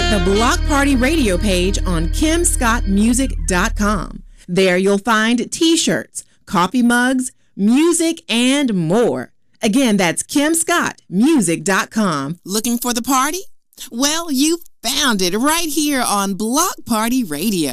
the Block Party Radio page on KimScottMusic.com. There you'll find t-shirts, coffee mugs, music, and more. Again, that's KimScottMusic.com. Looking for the party? Well, you found it right here on Block Party Radio.